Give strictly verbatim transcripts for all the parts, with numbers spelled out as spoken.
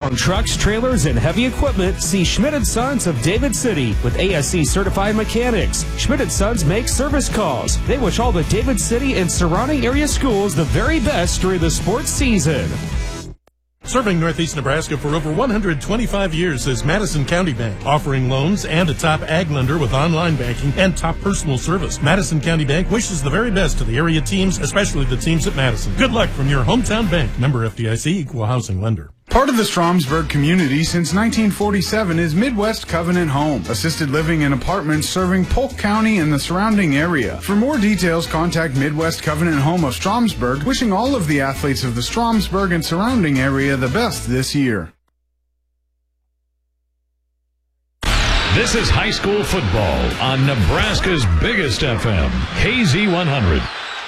on trucks, trailers, and heavy equipment, see Schmidt and Sons of David City with A S C certified mechanics. Schmidt and Sons make service calls. They wish all the David City and surrounding area schools the very best during the sports season. Serving Northeast Nebraska for over one hundred twenty-five years is Madison County Bank, offering loans and a top ag lender with online banking and top personal service. Madison County Bank wishes the very best to the area teams, especially the teams at Madison. Good luck from your hometown bank. Member F D I C, Equal Housing Lender. Part of the Stromsburg community since nineteen forty-seven is Midwest Covenant Home, assisted living and apartments serving Polk County and the surrounding area. For more details, contact Midwest Covenant Home of Stromsburg, wishing all of the athletes of the Stromsburg and surrounding area the best this year. This is high school football on Nebraska's biggest F M, K Z one hundred.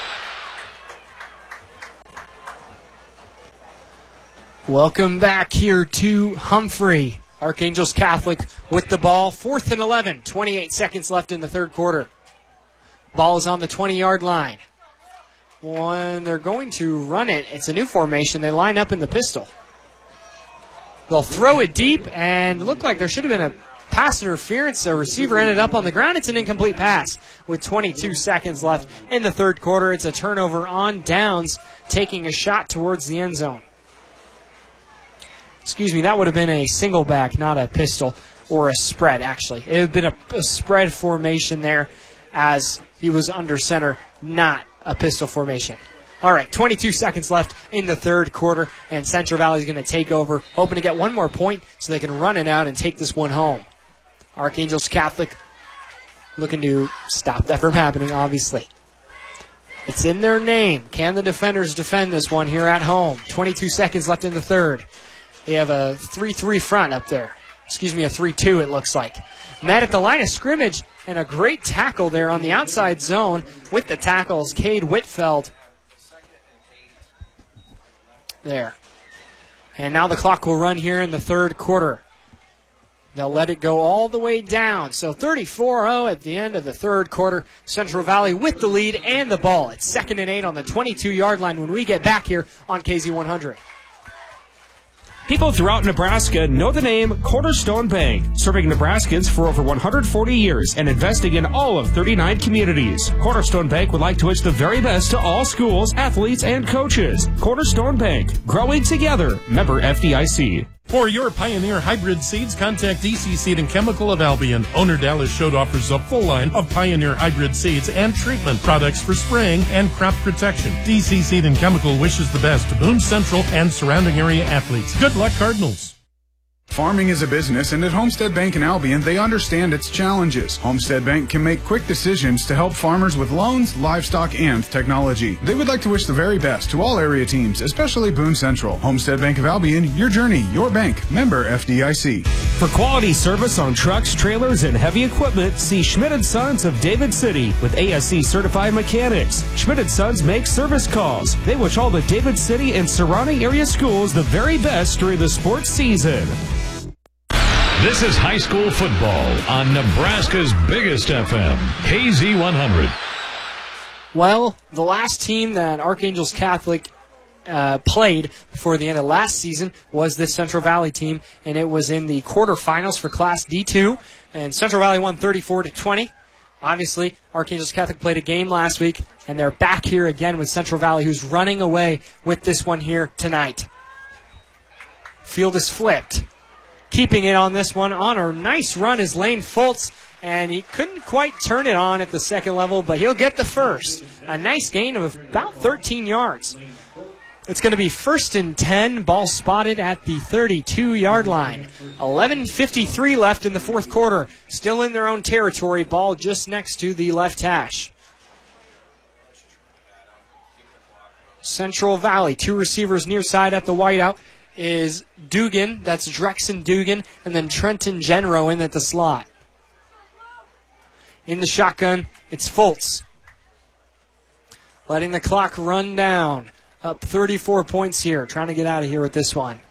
Welcome back here to Humphrey. Archangels Catholic with the ball. Fourth and eleven. twenty-eight seconds left in the third quarter. Ball is on the twenty-yard line. When they're going to run it, it's a new formation. They line up in the pistol. They'll throw it deep, and look like there should have been a pass interference. The receiver ended up on the ground. It's an incomplete pass with twenty-two seconds left in the third quarter. It's a turnover on downs, taking a shot towards the end zone. Excuse me, that would have been a single back, not a pistol or a spread, actually. It would have been a, a spread formation there as he was under center, not a pistol formation. All right, twenty-two seconds left in the third quarter, and Central Valley is going to take over, hoping to get one more point so they can run it out and take this one home. Archangels Catholic looking to stop that from happening, obviously. It's in their name. Can the defenders defend this one here at home? twenty-two seconds left in the third. They have a three three front up there. Excuse me, a three two it looks like. Met at the line of scrimmage, and a great tackle there on the outside zone with the tackles, Cade Whitfeld. There. And now the clock will run here in the third quarter. They'll let it go all the way down. So thirty-four oh at the end of the third quarter. Central Valley with the lead and the ball. It's second and eight on the twenty-two-yard line when we get back here on K Z one hundred. People throughout Nebraska know the name Cornerstone Bank, serving Nebraskans for over one hundred forty years and investing in all of thirty-nine communities. Cornerstone Bank would like to wish the very best to all schools, athletes, and coaches. Cornerstone Bank, growing together. Member F D I C. For your Pioneer hybrid seeds, contact D C Seed and Chemical of Albion. Owner Dallas Schode offers a full line of Pioneer hybrid seeds and treatment products for spraying and crop protection. D C Seed and Chemical wishes the best to Boone Central and surrounding area athletes. Good luck, Cardinals. Farming is a business, and at Homestead Bank in Albion, they understand its challenges. Homestead Bank can make quick decisions to help farmers with loans, livestock, and technology. They would like to wish the very best to all area teams, especially Boone Central. Homestead Bank of Albion, your journey, your bank. Member F D I C. For quality service on trucks, trailers, and heavy equipment, see Schmidt and Sons of David City with A S C certified mechanics. Schmidt and Sons make service calls. They wish all the David City and surrounding area schools the very best during the sports season. This is high school football on Nebraska's biggest F M, K Z one hundred. Well, the last team that Archangels Catholic uh, played before the end of last season was this Central Valley team, and it was in the quarterfinals for Class D two, and Central Valley won thirty-four to twenty. Obviously, Archangels Catholic played a game last week, and they're back here again with Central Valley, who's running away with this one here tonight. Field is flipped. Keeping it on this one on a nice run is Lane Fultz, and he couldn't quite turn it on at the second level, but he'll get the first. A nice gain of about thirteen yards. It's going to be first and ten, ball spotted at the thirty-two-yard line. eleven fifty-three left in the fourth quarter. Still in their own territory, ball just next to the left hash. Central Valley, two receivers near side at the whiteout is Dugan, that's Drexen Dugan, and then Trenton Genro in at the slot. In the shotgun, it's Fultz. Letting the clock run down. Up thirty-four points here, trying to get out of here with this one.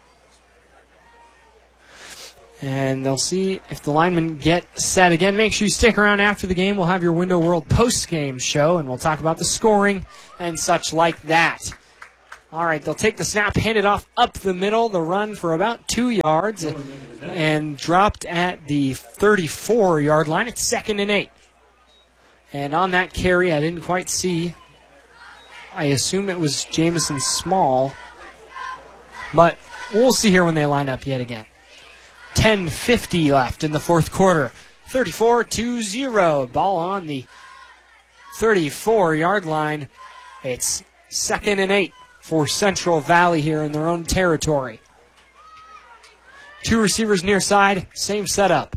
And they'll see if the linemen get set again. Make sure you stick around after the game. We'll have your Window World post-game show, and we'll talk about the scoring and such like that. All right, they'll take the snap, hand it off up the middle, the run for about two yards, and, and dropped at the thirty-four-yard line. It's second and eight. And on that carry, I didn't quite see. I assume it was Jamison Small. But we'll see here when they line up yet again. ten fifty left in the fourth quarter. thirty-four to zero. Ball on the thirty-four-yard line. It's second and eight for Central Valley here in their own territory. Two receivers near side, same setup.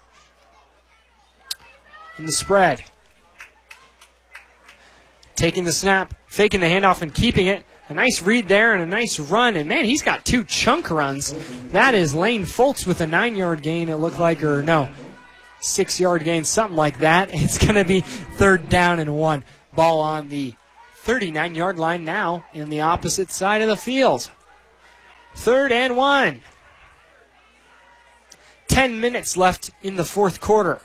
In the spread. Taking the snap, faking the handoff and keeping it. A nice read there and a nice run. And, man, he's got two chunk runs. That is Lane Foltz with a nine-yard gain, it looked like, or no, six-yard gain, something like that. It's going to be third down and one. Ball on the thirty-nine-yard line now in the opposite side of the field. Third and one. Ten minutes left in the fourth quarter.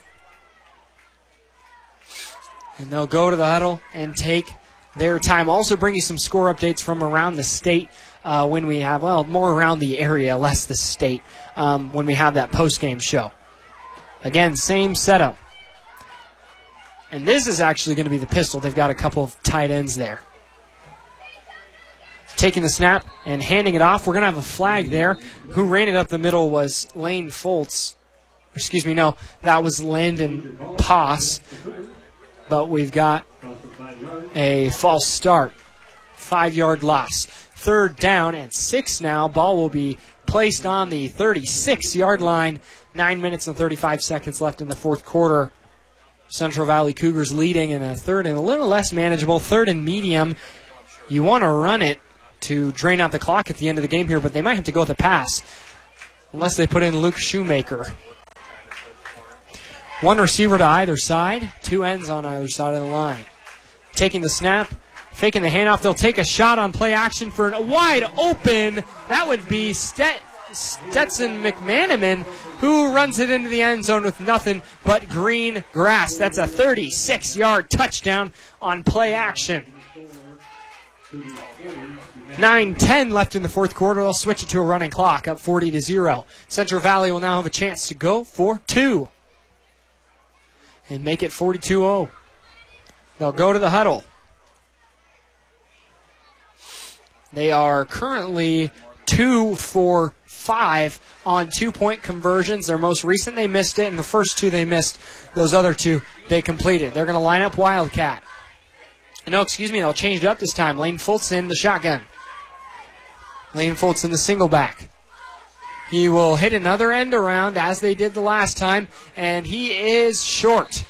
And they'll go to the huddle and take their time. Also bring you some score updates from around the state uh, when we have, well, more around the area, less the state, um, when we have that post-game show. Again, same setup. And this is actually going to be the pistol. They've got a couple of tight ends there. Taking the snap and handing it off. We're going to have a flag there. Who ran it up the middle was Lane Foltz. Excuse me, no, that was Landon Poss. But we've got a false start. Five-yard loss. Third down and six now. Ball will be placed on the thirty-six-yard line. Nine minutes and thirty-five seconds left in the fourth quarter. Central Valley Cougars leading in a third and a little less manageable. Third and medium. You want to run it to drain out the clock at the end of the game here, but they might have to go with a pass unless they put in Luke Shoemaker. One receiver to either side. Two ends on either side of the line. Taking the snap, faking the handoff. They'll take a shot on play action for a wide open. That would be Stet- Stetson McManaman, who runs it into the end zone with nothing but green grass. That's a thirty-six-yard touchdown on play action. nine ten left in the fourth quarter. They'll switch it to a running clock, up forty to zero. Central Valley will now have a chance to go for two and make it forty-two oh. They'll go to the huddle. They are currently two for five on two-point conversions. Their most recent, they missed it, and the first two they missed. Those other two, they completed. They're going to line up Wildcat. No, excuse me, they'll change it up this time. Lane Foltz in the shotgun. Lane Foltz in the single back. He will hit another end around as they did the last time, and he is short.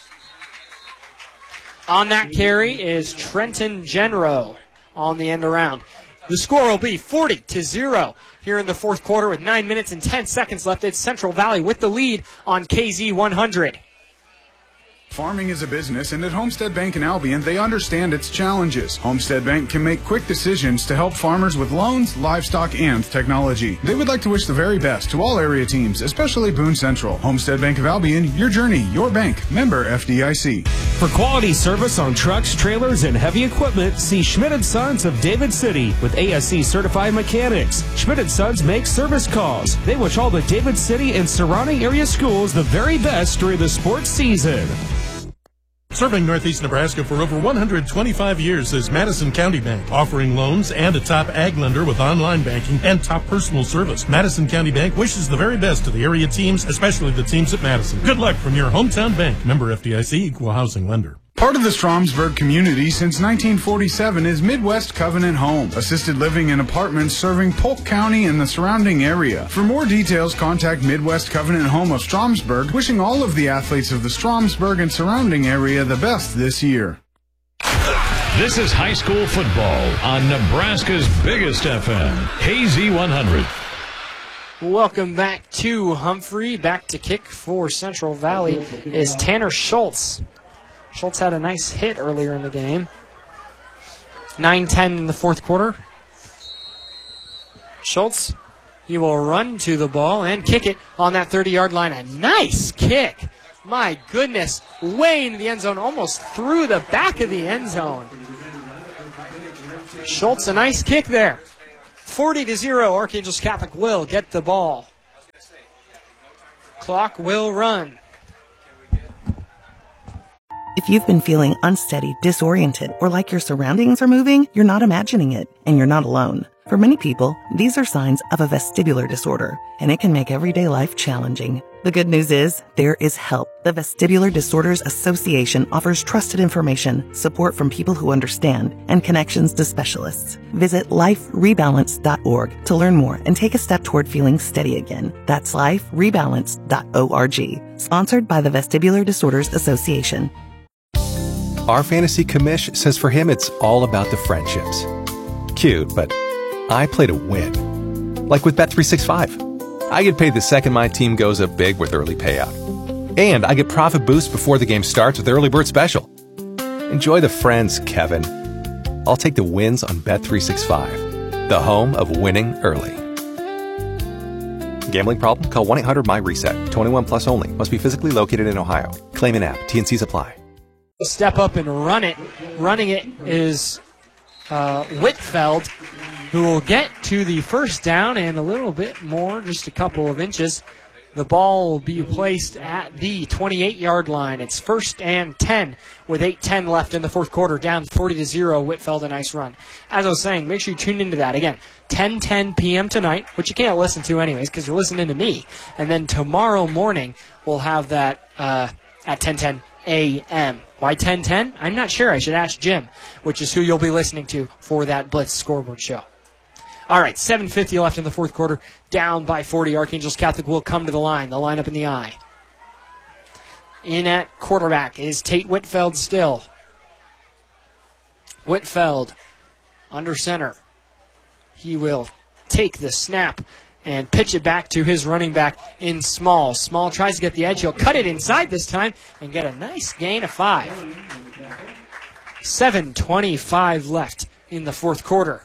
On that carry is Trenton Genro on the end around. The score will be forty to zero here in the fourth quarter with nine minutes and ten seconds left. It's Central Valley with the lead on K Z one hundred. Farming is a business, and at Homestead Bank in Albion, they understand its challenges. Homestead Bank can make quick decisions to help farmers with loans, livestock, and technology. They would like to wish the very best to all area teams, especially Boone Central. Homestead Bank of Albion, your journey, your bank. Member F D I C. For quality service on trucks, trailers, and heavy equipment, see Schmidt and Sons of David City with A S C certified mechanics. Schmidt and Sons make service calls. They wish all the David City and surrounding area schools the very best during the sports season. Serving Northeast Nebraska for over one hundred twenty-five years is Madison County Bank, offering loans and a top ag lender with online banking and top personal service. Madison County Bank wishes the very best to the area teams, especially the teams at Madison. Good luck from your hometown bank. Member F D I C, Equal Housing Lender. Part of the Stromsburg community since nineteen forty-seven is Midwest Covenant Home, assisted living and apartments serving Polk County and the surrounding area. For more details, contact Midwest Covenant Home of Stromsburg, wishing all of the athletes of the Stromsburg and surrounding area the best this year. This is high school football on Nebraska's biggest F M, K Z one hundred. Welcome back to Humphrey. Back to kick for Central Valley is Tanner Schultz. Schultz had a nice hit earlier in the game. nine ten in the fourth quarter. Schultz, he will run to the ball and kick it on that thirty-yard line. A nice kick. My goodness. Way into the end zone, almost through the back of the end zone. Schultz, a nice kick there. forty to zero, Archangels Catholic will get the ball. Clock will run. If you've been feeling unsteady, disoriented, or like your surroundings are moving, you're not imagining it, and you're not alone. For many people, these are signs of a vestibular disorder, and it can make everyday life challenging. The good news is, there is help. The Vestibular Disorders Association offers trusted information, support from people who understand, and connections to specialists. Visit life rebalance dot org to learn more and take a step toward feeling steady again. That's life rebalance dot org. Sponsored by the Vestibular Disorders Association. Our fantasy commish says for him it's all about the friendships. Cute, but I play to win. Like with Bet three sixty-five. I get paid the second my team goes up big with early payout. And I get profit boost before the game starts with early bird special. Enjoy the friends, Kevin. I'll take the wins on Bet three sixty-five, the home of winning early. Gambling problem? Call one eight hundred M Y reset. twenty-one plus only. Must be physically located in Ohio. Claim an app. T and Cs apply. Step up and run it. Running it is uh, Whitfeld, who will get to the first down and a little bit more, just a couple of inches. The ball will be placed at the twenty-eight-yard line. It's first and ten with eight ten left in the fourth quarter, down forty to zero. Whitfeld, a nice run. As I was saying, make sure you tune into that. Again, ten ten p.m. tonight, which you can't listen to anyways because you're listening to me. And then tomorrow morning, we'll have that uh, at ten ten a.m. Why ten ten? I'm not sure. I should ask Jim, which is who you'll be listening to for that Blitz scoreboard show. All right, seven fifty left in the fourth quarter, down by forty. Archangels Catholic will come to the line. The line up in the eye. In at quarterback is Tate Whitfeld still. Whitfeld under center. He will take the snap and pitch it back to his running back in Small. Small tries to get the edge. He'll cut it inside this time and get a nice gain of five. seven twenty-five left in the fourth quarter.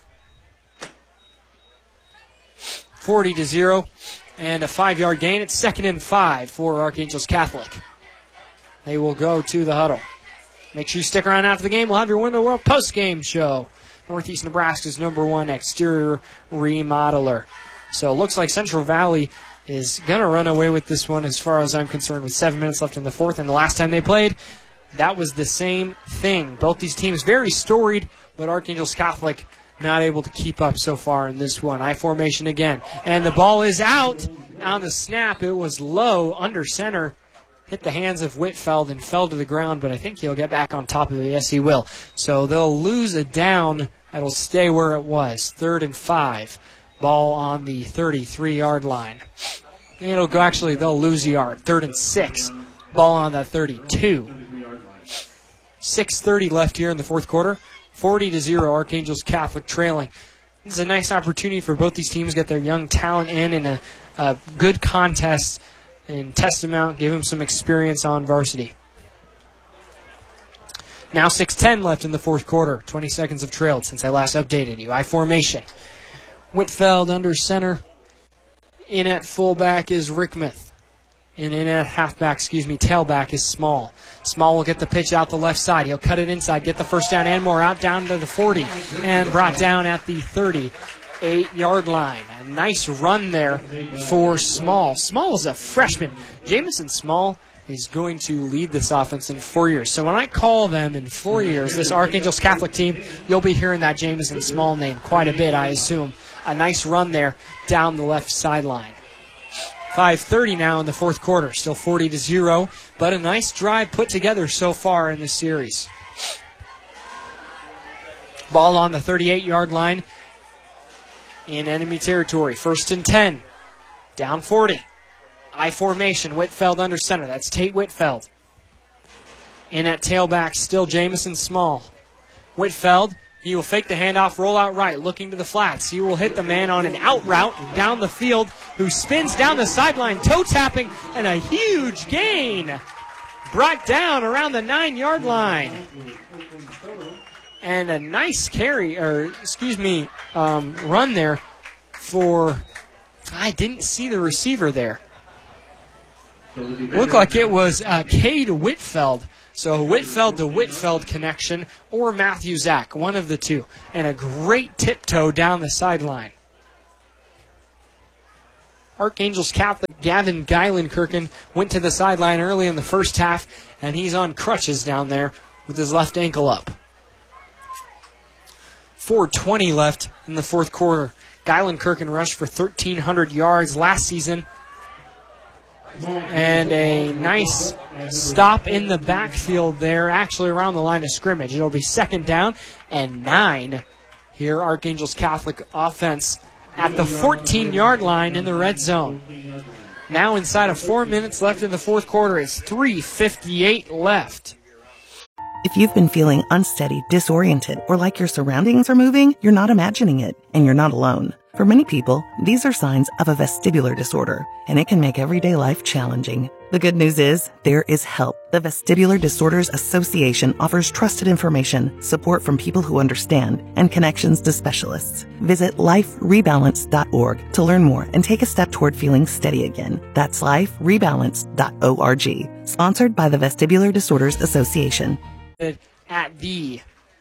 forty to zero and a five-yard gain. It's second and five for Archangels Catholic. They will go to the huddle. Make sure you stick around after the game. We'll have your Win the World post-game show. Northeast Nebraska's number one exterior remodeler. So it looks like Central Valley is going to run away with this one as far as I'm concerned with seven minutes left in the fourth. And the last time they played, that was the same thing. Both these teams very storied, but Archangels Catholic not able to keep up so far in this one. I formation again. And the ball is out on the snap. It was low under center. Hit the hands of Whitfeld and fell to the ground, but I think he'll get back on top of it. Yes, he will. So they'll lose a down. It'll stay where it was. Third and five. Ball on the thirty-three-yard line. It'll go, actually, they'll lose a yard. Third and six. Ball on the thirty-two. six thirty left here in the fourth quarter. forty to zero, Archangels Catholic trailing. This is a nice opportunity for both these teams to get their young talent in in a, a good contest and test them out, give them some experience on varsity. Now six ten left in the fourth quarter. twenty seconds have trailed since I last updated you. I formation. Whitfeld under center. In at fullback is Rickmuth. And in at halfback, excuse me, tailback is Small. Small will get the pitch out the left side. He'll cut it inside, get the first down and more, out down to the forty, and brought down at the thirty-eight-yard line. A nice run there for Small. Small is a freshman. Jamison Small is going to lead this offense in four years. So when I call them in four years, this Archangels Catholic team, you'll be hearing that Jamison Small name quite a bit, I assume. A nice run there down the left sideline. five thirty now in the fourth quarter. Still forty to zero, but a nice drive put together so far in this series. Ball on the thirty-eight-yard line in enemy territory. First and ten. Down forty. I formation. Whitfeld under center. That's Tate Whitfeld. In at tailback, still Jamison Small. Whitfeld. He will fake the handoff, roll out right, looking to the flats. He will hit the man on an out route down the field, who spins down the sideline, toe tapping, and a huge gain. Brought down around the nine-yard line. And a nice carry, or excuse me, um, run there for, I didn't see the receiver there. Looked like it was uh, Cade Whitfeld. So Whitfeld to Whitfeld connection or Matthew Zach, one of the two. And a great tiptoe down the sideline. Archangels Catholic Gavin Geilenkirchen went to the sideline early in the first half, and he's on crutches down there with his left ankle up. four twenty left in the fourth quarter. Geilenkirchen rushed for thirteen hundred yards last season. And a nice stop in the backfield there, actually around the line of scrimmage. It'll be second down and nine here, Archangels Catholic offense at the fourteen-yard line in the red zone. Now inside of four minutes left in the fourth quarter. It's three fifty-eight left. If you've been feeling unsteady, disoriented, or like your surroundings are moving, you're not imagining it, and you're not alone. For many people, these are signs of a vestibular disorder, and it can make everyday life challenging. The good news is, there is help. The Vestibular Disorders Association offers trusted information, support from people who understand, and connections to specialists. Visit life rebalance dot org to learn more and take a step toward feeling steady again. That's life rebalance dot org. Sponsored by the Vestibular Disorders Association. At the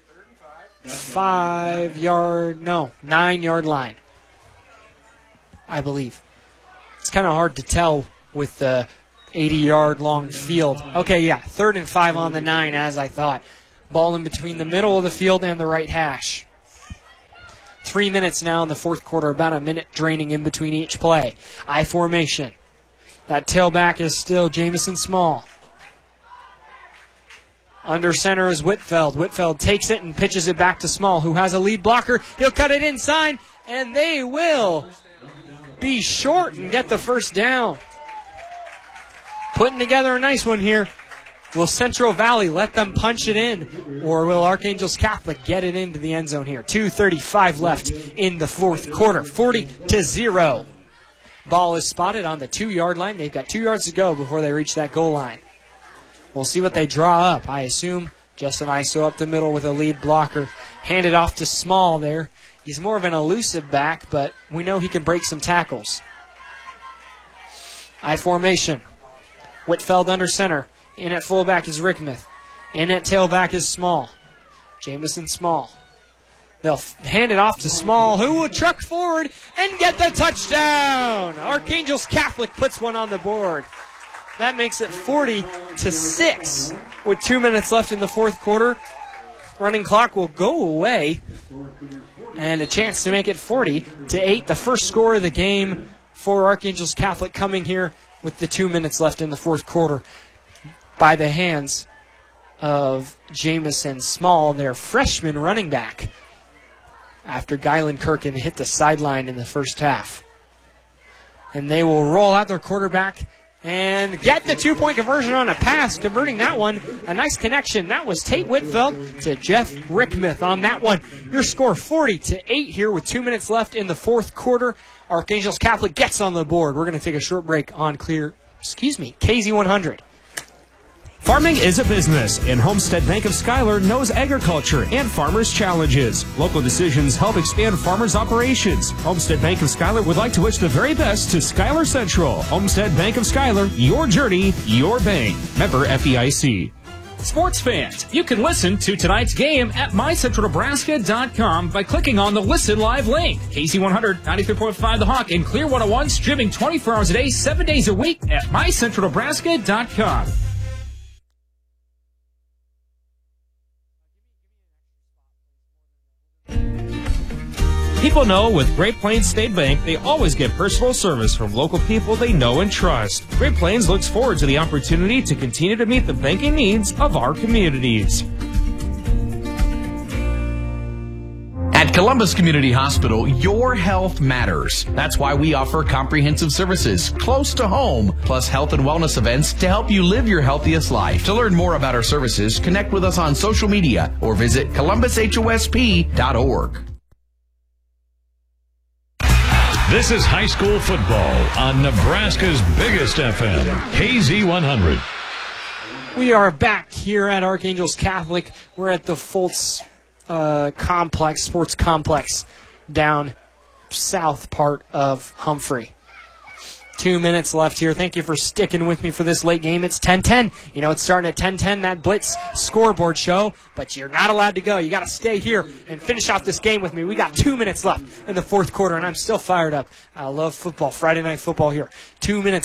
five-yard, no, nine-yard line, I believe. It's kind of hard to tell with the eighty-yard long field. Okay, yeah, third and five on the nine, as I thought. Ball in between the middle of the field and the right hash. Three minutes now in the fourth quarter, about a minute draining in between each play. I formation. That tailback is still Jamison Small. Under center is Whitfeld. Whitfeld takes it and pitches it back to Small, who has a lead blocker. He'll cut it inside, and they will be short and get the first down. Putting together a nice one here. Will Central Valley let them punch it in, or will Archangels Catholic get it into the end zone here? two thirty-five left in the fourth quarter, forty to zero. Ball is spotted on the two-yard line. They've got two yards to go before they reach that goal line. We'll see what they draw up. I assume Justin Iso up the middle with a lead blocker. Handed off to Small there. He's more of an elusive back, but we know he can break some tackles. I formation. Whitfeld under center. In at fullback is Rickmouth. In at tailback is Small. Jamison Small. They'll hand it off to Small, who will truck forward and get the touchdown. Archangels Catholic puts one on the board. That makes it forty to six with two minutes left in the fourth quarter. Running clock will go away. And a chance to make it forty to eight. The first score of the game for Archangels Catholic coming here with the two minutes left in the fourth quarter by the hands of Jamison Small, their freshman running back, after Geilenkirchen hit the sideline in the first half. And they will roll out their quarterback and get the two-point conversion on a pass, converting that one. A nice connection. That was Tate Whitfeld to Jeff Rickmouth on that one. Your score forty to eight here with two minutes left in the fourth quarter. Archangels Catholic gets on the board. We're going to take a short break on Clear, excuse me, K Z one hundred. Farming is a business, and Homestead Bank of Schuyler knows agriculture and farmers' challenges. Local decisions help expand farmers' operations. Homestead Bank of Schuyler would like to wish the very best to Schuyler Central. Homestead Bank of Schuyler, your journey, your bank. Member F D I C. Sports fans, you can listen to tonight's game at my central nebraska dot com by clicking on the Listen Live link. K Z one hundred, ninety-three point five The Hawk, and Clear one oh one streaming twenty-four hours a day, seven days a week at my central nebraska dot com. People know with Great Plains State Bank, they always get personal service from local people they know and trust. Great Plains looks forward to the opportunity to continue to meet the banking needs of our communities. At Columbus Community Hospital, your health matters. That's why we offer comprehensive services close to home, plus health and wellness events to help you live your healthiest life. To learn more about our services, connect with us on social media or visit columbus h o s p dot org. This is high school football on Nebraska's biggest F M, K Z one hundred. We are back here at Archangels Catholic. We're at the Fultz uh, complex, sports complex, down south part of Humphrey. Two minutes left here. Thank you for sticking with me for this late game. It's ten ten. You know, it's starting at ten ten, that Blitz scoreboard show, but you're not allowed to go. You got to stay here and finish off this game with me. We got two minutes left in the fourth quarter, and I'm still fired up. I love football, Friday night football here. Two minutes.